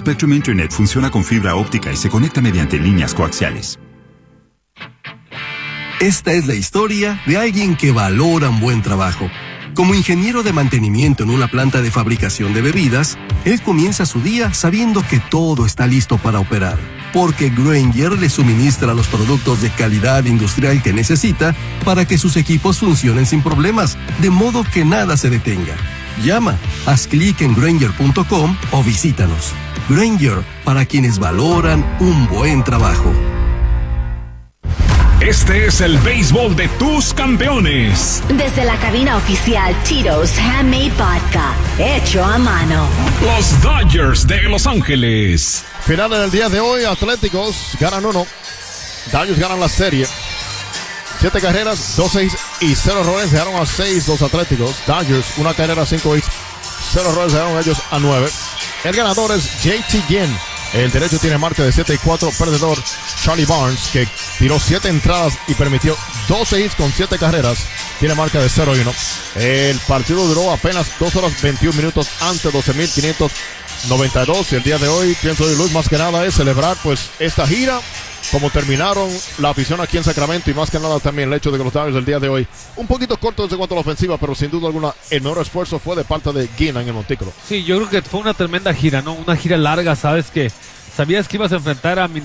Spectrum Internet funciona con fibra óptica y se conecta mediante líneas coaxiales. Esta es la historia de alguien que valora un buen trabajo. Como ingeniero de mantenimiento en una planta de fabricación de bebidas, él comienza su día sabiendo que todo está listo para operar, porque Grainger le suministra los productos de calidad industrial que necesita para que sus equipos funcionen sin problemas, de modo que nada se detenga. Llama, haz clic en Grainger.com o visítanos. Grainger, para quienes valoran un buen trabajo. Este es el béisbol de tus campeones. Desde la cabina oficial Tito's Handmade Vodka, hecho a mano. Los Dodgers de Los Ángeles. Final del día de hoy, Atléticos ganan 1. Dodgers ganan la serie. 7 carreras, 2-6 y 0 errores. Dejaron a 6 los Atléticos. Dodgers, 1 carrera, 5 hits, 0 errores. Dejaron ellos a 9. El ganador es JT Ginn. El derecho tiene marca de 7-4. Perdedor, Charlie Barnes, que tiró 7 entradas y permitió 12 hits con 7 carreras. Tiene marca de 0-1. El partido duró apenas 2 horas 21 minutos ante 12.592. Y el día de hoy, pienso yo, Luis, más que nada es celebrar pues esta gira, como terminaron la afición aquí en Sacramento, y más que nada también el hecho de que los Dodgers del día de hoy un poquito cortos en cuanto a la ofensiva, pero sin duda alguna el mejor esfuerzo fue de parte de Ginn en el montículo. Sí, yo creo que fue una tremenda gira, ¿no? Una gira larga, sabes que sabías que ibas a enfrentar a